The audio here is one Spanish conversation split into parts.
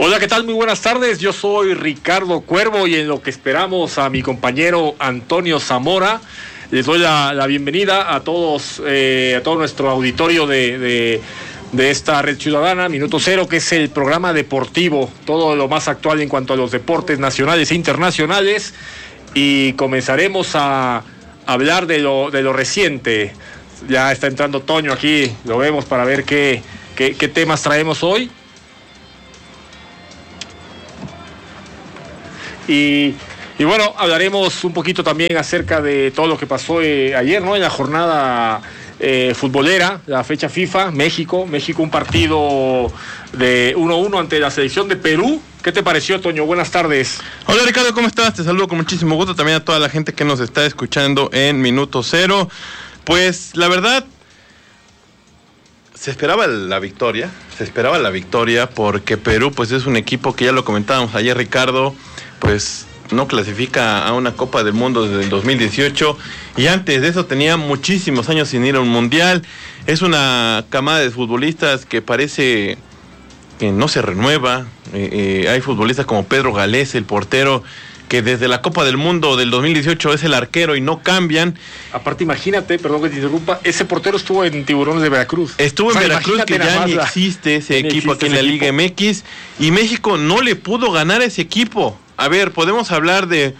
Hola, ¿qué tal? Muy buenas tardes. Yo soy Ricardo Cuervo y en lo que esperamos a mi compañero Antonio Zamora, les doy la bienvenida a todos, a todo nuestro auditorio de esta Red Ciudadana, Minuto Cero, que es el programa deportivo, todo lo más actual en cuanto a los deportes nacionales e internacionales. Y comenzaremos a hablar de lo reciente. Ya está entrando Toño aquí, lo vemos para ver qué temas traemos hoy. Y bueno, hablaremos un poquito también acerca de todo lo que pasó ayer, ¿no? En la jornada futbolera, la fecha FIFA, México, un partido de 1-1 ante la selección de Perú. ¿Qué te pareció, Toño? Buenas tardes. Hola, Ricardo, ¿cómo estás? Te saludo con muchísimo gusto también a toda la gente que nos está escuchando en Minuto Cero. Pues, la verdad, se esperaba la victoria porque Perú, pues, es un equipo que ya lo comentábamos ayer, Ricardo, pues no clasifica a una Copa del Mundo desde el 2018 y antes de eso tenía muchísimos años sin ir a un mundial. Es una camada de futbolistas que parece que no se renueva. Hay futbolistas como Pedro Galés, el portero, que desde la Copa del Mundo del 2018 es el arquero y no cambian. Aparte, imagínate, perdón que te interrumpa, ese portero estuvo en Tiburones de Veracruz. Estuvo en Veracruz, que ya ni existe ese equipo aquí en la Liga MX, y México no le pudo ganar a ese equipo. A ver, podemos hablar de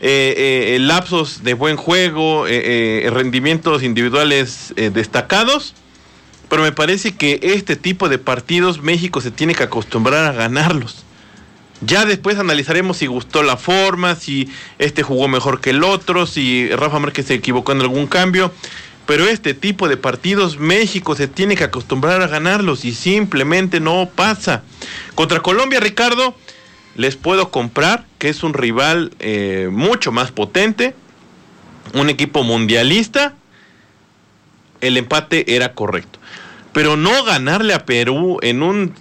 lapsos de buen juego, rendimientos individuales destacados, pero me parece que este tipo de partidos México se tiene que acostumbrar a ganarlos. Ya después analizaremos si gustó la forma, si este jugó mejor que el otro, si Rafa Márquez se equivocó en algún cambio, pero este tipo de partidos México se tiene que acostumbrar a ganarlos y simplemente no pasa. Contra Colombia, Ricardo, les puedo comprar que es un rival mucho más potente, un equipo mundialista. El empate era correcto, pero no ganarle a Perú en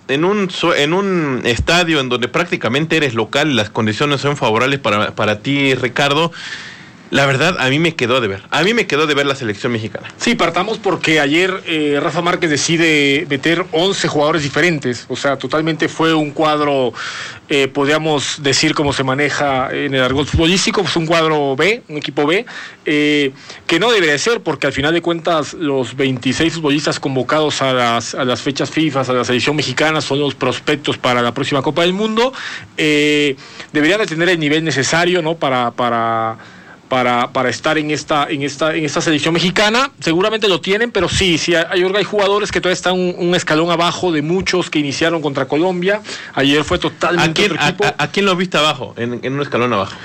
un estadio en donde prácticamente eres local y las condiciones son favorables para ti, Ricardo. La verdad, a mí me quedó de ver la selección mexicana. Sí, partamos porque ayer Rafa Márquez decide meter 11 jugadores diferentes. O sea, totalmente fue un cuadro, podríamos decir como se maneja en el argot futbolístico, pues un cuadro B, un equipo B, que no debería ser, porque al final de cuentas los 26 futbolistas convocados a las fechas FIFA, a la selección mexicana, son los prospectos para la próxima Copa del Mundo. Deberían de tener el nivel necesario, ¿no? para estar en esta selección mexicana. Seguramente lo tienen, pero sí hay jugadores que todavía están un escalón abajo de muchos que iniciaron contra Colombia. Ayer fue totalmente otro equipo. ¿A quién lo viste abajo, en un escalón abajo?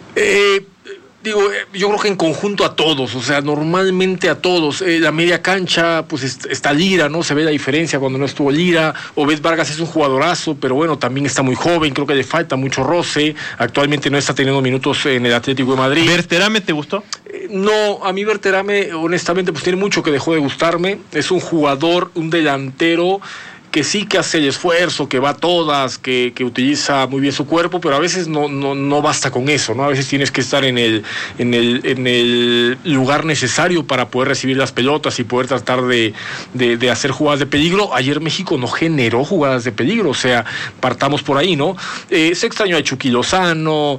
Yo creo que en conjunto a todos, o sea, normalmente a todos. La media cancha, pues está Lira, ¿no? Se ve la diferencia cuando no estuvo Lira. Obed Vargas es un jugadorazo, pero bueno, también está muy joven, creo que le falta mucho roce. Actualmente no está teniendo minutos en el Atlético de Madrid. ¿Berterame te gustó? No, a mí Berterame, honestamente, pues tiene mucho que dejó de gustarme. Es un jugador, un delantero que sí que hace el esfuerzo, que va a todas, que utiliza muy bien su cuerpo, pero a veces no basta con eso, ¿no? A veces tienes que estar en el lugar necesario para poder recibir las pelotas y poder tratar de hacer jugadas de peligro. Ayer México no generó jugadas de peligro, o sea, partamos por ahí, ¿no? Se extrañó a Chucky Lozano,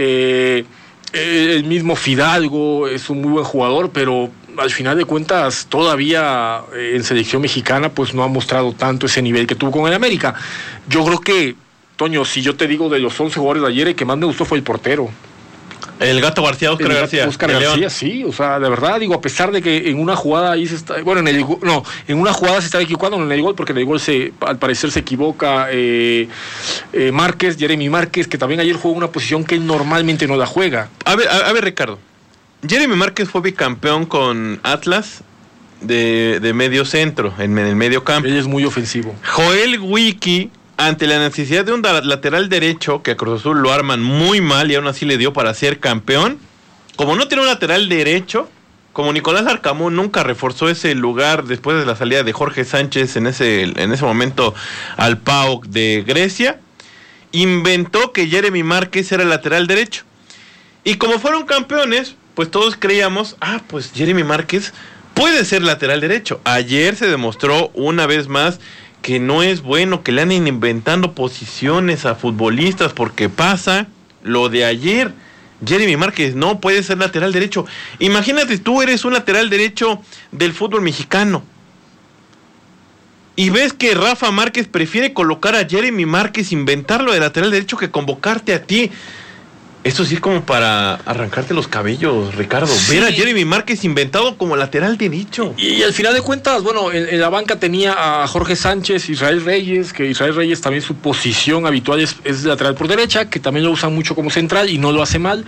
el mismo Fidalgo es un muy buen jugador, pero al final de cuentas todavía en selección mexicana pues no ha mostrado tanto ese nivel que tuvo con el América. Yo creo que, Toño, si yo te digo de los 11 jugadores de ayer, el que más me gustó fue el portero. El Gato García, Óscar García, sí, o sea, de verdad, digo, a pesar de que en una jugada ahí se está, bueno, en una jugada se está equivocando en el gol, porque en el gol al parecer se equivoca Jeremy Márquez, que también ayer jugó una posición que él normalmente no la juega. A ver, Ricardo, Jeremy Márquez fue bicampeón con Atlas de medio centro, en el medio campo. Él es muy ofensivo. Joel Wiki, ante la necesidad de un lateral derecho, que a Cruz Azul lo arman muy mal y aún así le dio para ser campeón, como no tiene un lateral derecho, como Nicolás Larcamón nunca reforzó ese lugar después de la salida de Jorge Sánchez en ese momento al PAOK de Grecia, inventó que Jeremy Márquez era el lateral derecho. Y como fueron campeones, pues todos creíamos, pues Jeremy Márquez puede ser lateral derecho. Ayer se demostró una vez más que no es bueno que le anden inventando posiciones a futbolistas, porque pasa lo de ayer. Jeremy Márquez no puede ser lateral derecho. Imagínate, tú eres un lateral derecho del fútbol mexicano y ves que Rafa Márquez prefiere colocar a Jeremy Márquez, inventarlo de lateral derecho, que convocarte a ti. Esto sí es como para arrancarte los cabellos, Ricardo. Sí. Ver a Jeremy Márquez inventado como lateral derecho. Y al final de cuentas, bueno, en la banca tenía a Jorge Sánchez, Israel Reyes, que Israel Reyes también su posición habitual es lateral por derecha, que también lo usan mucho como central y no lo hace mal.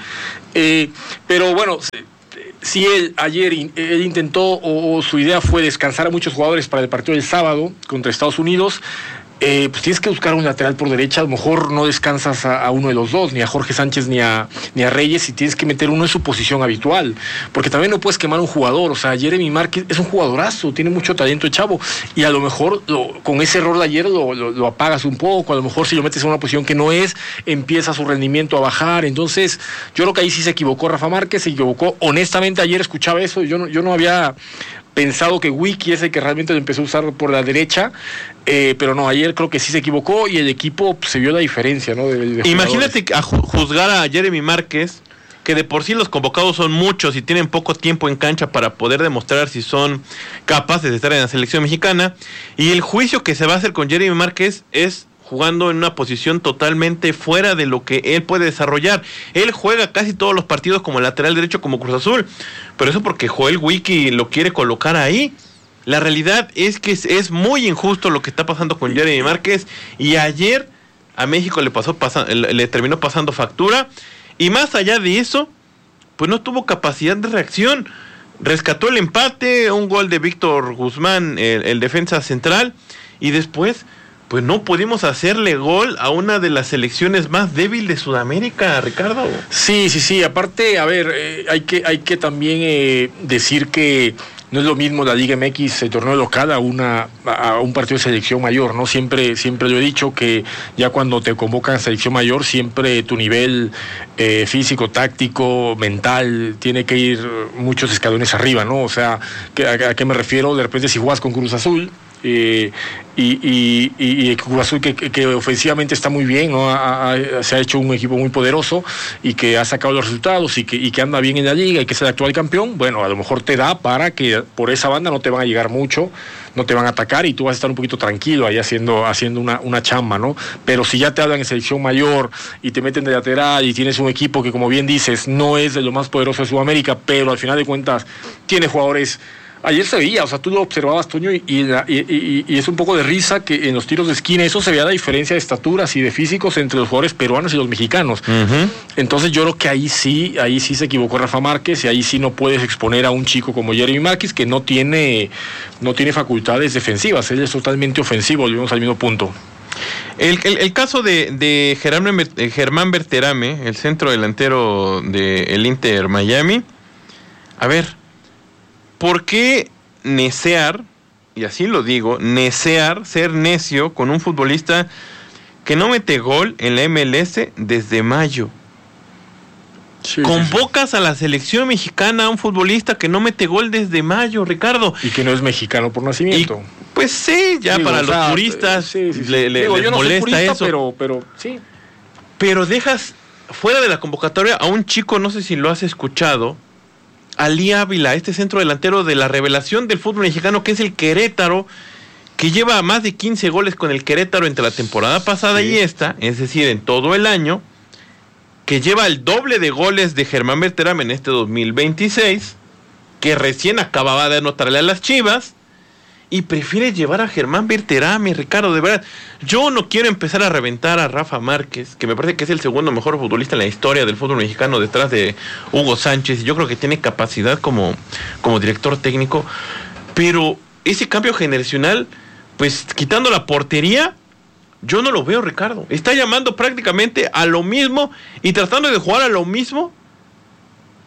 Pero bueno, si ayer él intentó, o su idea fue descansar a muchos jugadores para el partido del sábado contra Estados Unidos, pues tienes que buscar un lateral por derecha. A lo mejor no descansas a uno de los dos, ni a Jorge Sánchez ni a Reyes, y tienes que meter uno en su posición habitual, porque también no puedes quemar a un jugador. O sea, Jeremy Márquez es un jugadorazo, tiene mucho talento el chavo, y a lo mejor con ese error de ayer lo apagas un poco. A lo mejor si lo metes en una posición que no es, empieza su rendimiento a bajar. Entonces yo creo que ahí sí se equivocó Rafa Márquez, se equivocó. Honestamente ayer escuchaba eso, yo no había pensado que Wiki es el que realmente lo empezó a usar por la derecha, pero no, ayer creo que sí se equivocó y el equipo se vio la diferencia, ¿no? De imagínate a juzgar a Jeremy Márquez, que de por sí los convocados son muchos y tienen poco tiempo en cancha para poder demostrar si son capaces de estar en la selección mexicana, y el juicio que se va a hacer con Jeremy Márquez es jugando en una posición totalmente fuera de lo que él puede desarrollar. Él juega casi todos los partidos como lateral derecho, como Cruz Azul, pero eso porque Joel Wiki lo quiere colocar ahí. La realidad es que es muy injusto lo que está pasando con Jeremy Márquez, y ayer a México le terminó pasando factura, y más allá de eso, pues no tuvo capacidad de reacción. Rescató el empate, un gol de Víctor Guzmán, el defensa central, y después pues no pudimos hacerle gol a una de las selecciones más débiles de Sudamérica, Ricardo. Sí. Aparte, a ver, hay que también decir que no es lo mismo la Liga MX, el torneo local, a un partido de selección mayor, ¿no? Siempre lo he dicho, que ya cuando te convocan a selección mayor, siempre tu nivel físico, táctico, mental, tiene que ir muchos escalones arriba, ¿no? O sea, ¿a qué me refiero? De repente, si juegas con Cruz Azul, y Cruz Azul que ofensivamente está muy bien, ¿no? Se ha hecho un equipo muy poderoso y que ha sacado los resultados y que anda bien en la liga y que es el actual campeón. Bueno, a lo mejor te da para que por esa banda no te van a llegar mucho, no te van a atacar y tú vas a estar un poquito tranquilo ahí haciendo una chamba, ¿no? Pero si ya te hablan en selección mayor y te meten de lateral y tienes un equipo que, como bien dices, no es de lo más poderoso de Sudamérica, pero al final de cuentas tiene jugadores. Ayer se veía, o sea, tú lo observabas, Toño, y es un poco de risa que en los tiros de esquina eso se veía la diferencia de estaturas y de físicos entre los jugadores peruanos y los mexicanos. Uh-huh. Entonces yo creo que ahí sí se equivocó Rafa Márquez, y ahí sí no puedes exponer a un chico como Jeremy Márquez, que no tiene facultades defensivas, él es totalmente ofensivo, volvemos al mismo punto. El caso de Germán Berterame, el centro delantero del Inter Miami, a ver, ¿por qué necear, y así lo digo, ser necio con un futbolista que no mete gol en la MLS desde mayo? Sí, convocas a la selección mexicana a un futbolista que no mete gol desde mayo, Ricardo. Y que no es mexicano por nacimiento. Pues sí, ya para los puristas les yo no molesta purista, eso. Pero sí. Pero dejas fuera de la convocatoria a un chico, no sé si lo has escuchado, Ali Ávila, este centro delantero de la revelación del fútbol mexicano, que es el Querétaro, que lleva más de 15 goles con el Querétaro entre la temporada pasada y esta, es decir, en todo el año, que lleva el doble de goles de Germán Berterame en este 2026, que recién acababa de anotarle a las Chivas, y prefiere llevar a Germán Berterame, Ricardo, de verdad. Yo no quiero empezar a reventar a Rafa Márquez, que me parece que es el segundo mejor futbolista en la historia del fútbol mexicano detrás de Hugo Sánchez, y yo creo que tiene capacidad como director técnico, pero ese cambio generacional, pues quitando la portería, yo no lo veo, Ricardo. Está llamando prácticamente a lo mismo y tratando de jugar a lo mismo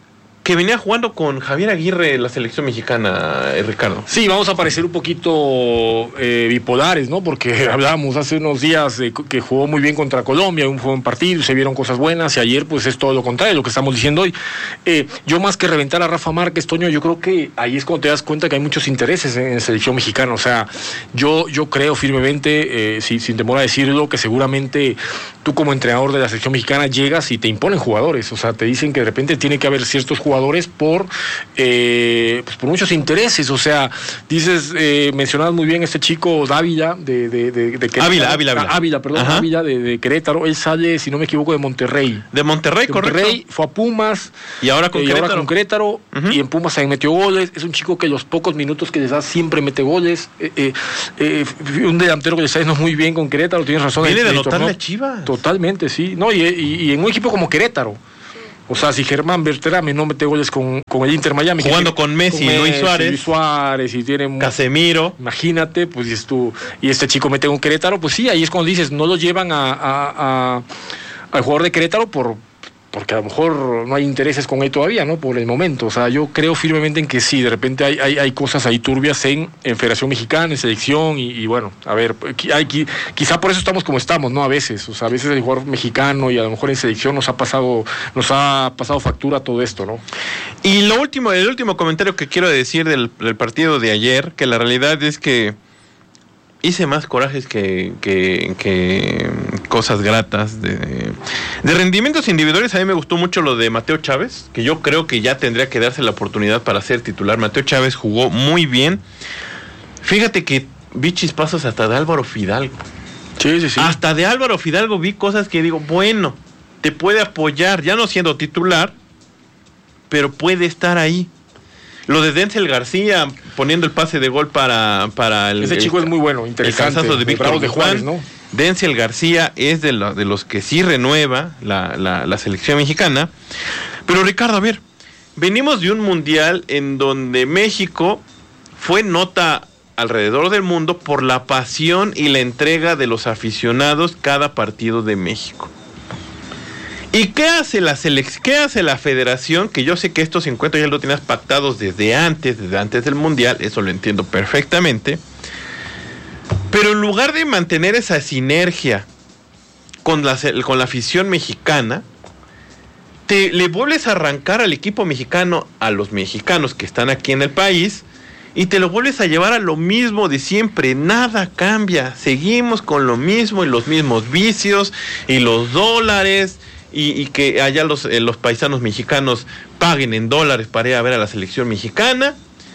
que venía jugando con Javier Aguirre la selección mexicana, Ricardo. Sí, vamos a parecer un poquito bipolares, ¿no? Porque hablábamos hace unos días que jugó muy bien contra Colombia, un buen partido, se vieron cosas buenas, y ayer pues es todo lo contrario, lo que estamos diciendo hoy. Yo más que reventar a Rafa Márquez, Toño, yo creo que ahí es cuando te das cuenta que hay muchos intereses en la selección mexicana. O sea, yo creo firmemente, sin temor a decirlo, que seguramente tú como entrenador de la selección mexicana llegas y te imponen jugadores. O sea, te dicen que de repente tiene que haber ciertos jugadores por muchos intereses. O sea, dices, mencionabas muy bien este chico Dávila de Ávila de Querétaro. Él sale, si no me equivoco, de Monterrey. De Monterrey, correcto. Monterrey, fue a Pumas. Y ahora con Querétaro. Uh-huh. Y en Pumas también metió goles. Es un chico que los pocos minutos que les da siempre mete goles. Un delantero que le está yendo muy bien con Querétaro, tienes razón. Viene de anotarle a Chivas. Totalmente, sí. No, y en un equipo como Querétaro. O sea, si Germán Berterame no mete goles con el Inter Miami. Jugando con Messi y Luis Suárez y tiene Casemiro. Imagínate, pues dices tú, y este chico mete con Querétaro, pues sí, ahí es cuando dices, no lo llevan al jugador de Querétaro porque a lo mejor no hay intereses con él todavía, ¿no? Por el momento. O sea, yo creo firmemente en que sí, de repente hay cosas ahí turbias en Federación Mexicana, en selección, y bueno, a ver, quizá por eso estamos como estamos, ¿no? A veces el jugador mexicano y a lo mejor en selección nos ha pasado factura todo esto, ¿no? Y el último comentario que quiero decir del partido de ayer, que la realidad es que hice más corajes que cosas gratas. De rendimientos individuales, a mí me gustó mucho lo de Mateo Chávez, que yo creo que ya tendría que darse la oportunidad para ser titular. Mateo Chávez jugó muy bien. Fíjate que vi chispazos hasta de Álvaro Fidalgo. Sí. Hasta de Álvaro Fidalgo vi cosas que digo, bueno, te puede apoyar, ya no siendo titular, pero puede estar ahí. Lo de Denzel García poniendo el pase de gol para ese chico es muy bueno, interesante. El cabezazo de Víctor de Juárez, ¿no? Denzel García es de los que sí renueva la selección mexicana. Pero Ricardo, a ver, venimos de un mundial en donde México fue nota alrededor del mundo por la pasión y la entrega de los aficionados cada partido de México. ¿Y qué hace la federación? Que yo sé que estos encuentros ya lo tenías pactados desde antes del mundial, eso lo entiendo perfectamente. Pero en lugar de mantener esa sinergia con la afición mexicana, le vuelves a arrancar al equipo mexicano, a los mexicanos que están aquí en el país, y te lo vuelves a llevar a lo mismo de siempre. Nada cambia, seguimos con lo mismo y los mismos vicios y los dólares. Y que allá los paisanos mexicanos paguen en dólares para ir a ver a la selección mexicana.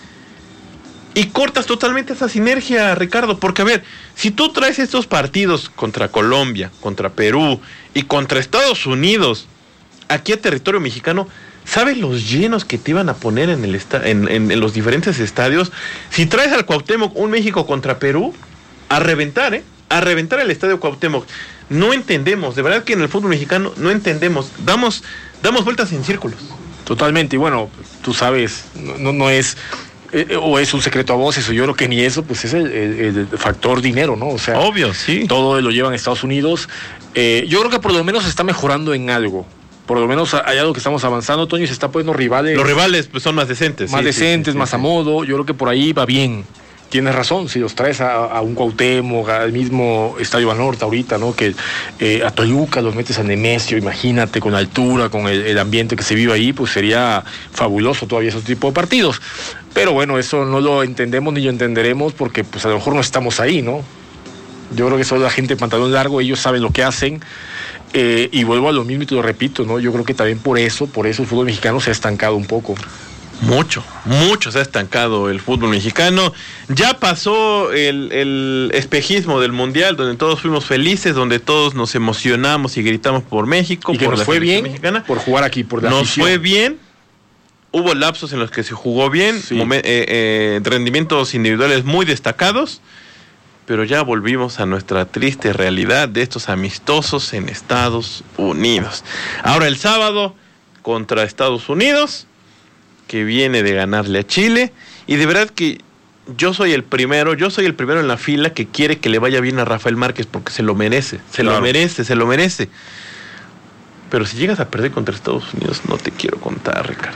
Y cortas totalmente esa sinergia, Ricardo. Porque, a ver, si tú traes estos partidos contra Colombia, contra Perú y contra Estados Unidos aquí a territorio mexicano, ¿sabes los llenos que te iban a poner en los diferentes estadios? Si traes al Cuauhtémoc un México contra Perú, a reventar el estadio Cuauhtémoc. No entendemos, de verdad que en el fútbol mexicano no entendemos, damos vueltas en círculos. Totalmente, y bueno, tú sabes, no es, o es un secreto a voces, o yo creo que ni eso, pues es el factor dinero, ¿no? O sea, obvio, sí. Todo lo llevan a Estados Unidos. Yo creo que por lo menos se está mejorando en algo. Por lo menos hay algo que estamos avanzando, Toño, y se está poniendo rivales. Los rivales pues son más decentes. Más a modo, yo creo que por ahí va bien. Tienes razón, si los traes a un Cuauhtémoc, al mismo Estadio Banorte ahorita, ¿no? Que a Toluca los metes a Nemesio, imagínate, con la altura, con el ambiente que se vive ahí, pues sería fabuloso todavía ese tipo de partidos. Pero bueno, eso no lo entendemos ni lo entenderemos porque pues a lo mejor no estamos ahí, ¿no? Yo creo que eso la gente de pantalón largo, ellos saben lo que hacen. Y vuelvo a lo mismo y te lo repito, ¿no? Yo creo que también por eso el fútbol mexicano se ha estancado un poco. Mucho se ha estancado el fútbol mexicano. Ya pasó el espejismo del mundial, donde todos fuimos felices, donde todos nos emocionamos y gritamos por México, y que por nos fue bien mexicana, por jugar aquí, por la afición. Nos fue bien. Hubo lapsos en los que se jugó bien, sí. Rendimientos individuales muy destacados, pero ya volvimos a nuestra triste realidad de estos amistosos en Estados Unidos. Ahora el sábado contra Estados Unidos, que viene de ganarle a Chile, y de verdad que yo soy el primero en la fila que quiere que le vaya bien a Rafael Márquez porque se lo merece, se lo merece. Pero si llegas a perder contra Estados Unidos, no te quiero contar, Ricardo.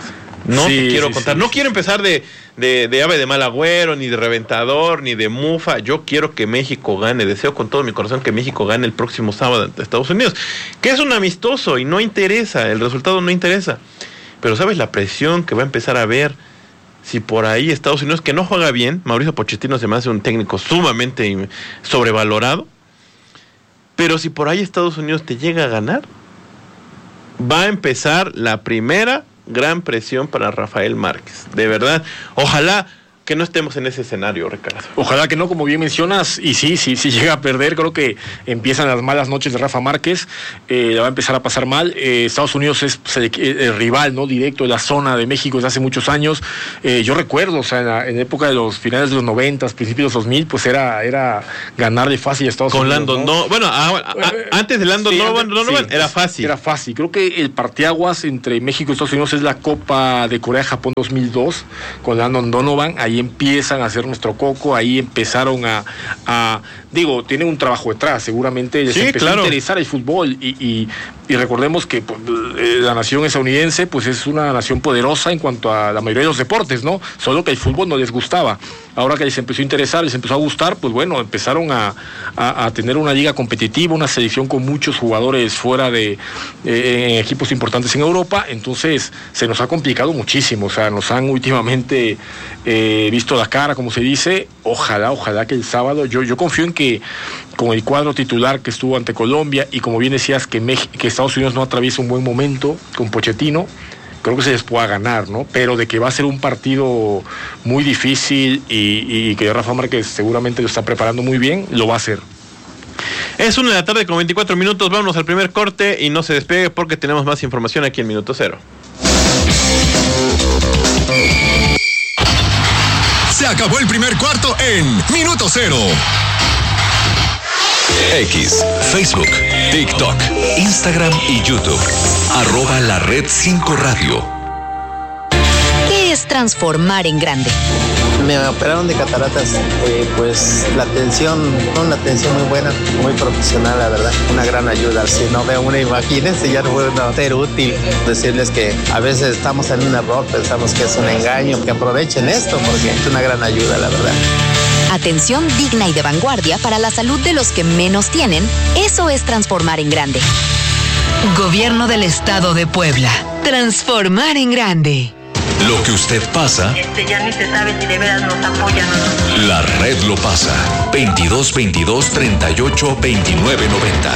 No te quiero contar. No quiero empezar de ave de mal agüero, ni de reventador, ni de mufa. Yo quiero que México gane. Deseo con todo mi corazón que México gane el próximo sábado ante Estados Unidos. Que es un amistoso y no interesa. El resultado no interesa. Pero ¿sabes la presión que va a empezar a haber si por ahí Estados Unidos, que no juega bien? Mauricio Pochettino se me hace un técnico sumamente sobrevalorado. Pero si por ahí Estados Unidos te llega a ganar, va a empezar la primera gran presión para Rafael Márquez. De verdad, ojalá que no estemos en ese escenario, Ricardo. Ojalá que no, como bien mencionas, y sí llega a perder, creo que empiezan las malas noches de Rafa Márquez, le va a empezar a pasar mal. Estados Unidos es el rival, ¿no?, directo de la zona de México desde hace muchos años. Yo recuerdo, o sea, en época de los finales de los 90, principios de los 2000, pues era ganarle fácil a Estados Unidos. Con Landon, ¿no? Bueno, antes de Landon Donovan era fácil. Era fácil. Creo que el parteaguas entre México y Estados Unidos es la Copa de Corea-Japón 2002, con Landon Donovan. Ahí empiezan a hacer nuestro coco, ahí empezaron a tienen un trabajo detrás, seguramente les empezó a interesar el fútbol y recordemos que pues, la nación estadounidense pues es una nación poderosa en cuanto a la mayoría de los deportes, ¿no? Solo que el fútbol no les gustaba. Ahora que les empezó a interesar, les empezó a gustar, pues bueno, empezaron a tener una liga competitiva, una selección con muchos jugadores fuera de en equipos importantes en Europa. Entonces se nos ha complicado muchísimo, o sea, nos han últimamente visto la cara, como se dice. Ojalá que el sábado, yo confío en que con el cuadro titular que estuvo ante Colombia y como bien decías que Estados Unidos no atraviesa un buen momento con Pochettino, creo que se les pueda ganar, ¿no? Pero de que va a ser un partido muy difícil y que Rafa Márquez seguramente lo está preparando muy bien, lo va a hacer. Es 1:00 con 24 minutos, vámonos al primer corte y no se despegue porque tenemos más información aquí en Minuto Cero. Se acabó el primer cuarto en Minuto Cero. X, Facebook, TikTok, Instagram y YouTube. @LaRed5Radio. ¿Qué es transformar en grande? Me operaron de cataratas, pues la atención muy buena, muy profesional, la verdad, una gran ayuda. Si no veo una imagen, ya no puedo ser útil. Decirles que a veces estamos en un error, pensamos que es un engaño, que aprovechen esto porque es una gran ayuda, la verdad. Atención digna y de vanguardia para la salud de los que menos tienen, eso es transformar en grande. Gobierno del Estado de Puebla. Transformar en grande. Lo que usted pasa, ya ni se sabe si de veras nos apoyan o no. La red lo pasa. 2222 38 29 90.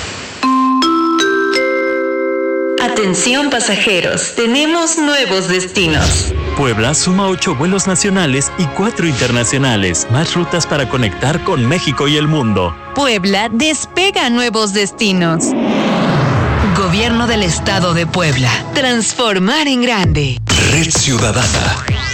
Atención pasajeros, tenemos nuevos destinos. Puebla suma 8 vuelos nacionales y 4 internacionales, más rutas para conectar con México y el mundo. Puebla despega a nuevos destinos. Gobierno del Estado de Puebla. Transformar en grande. Red Ciudadana.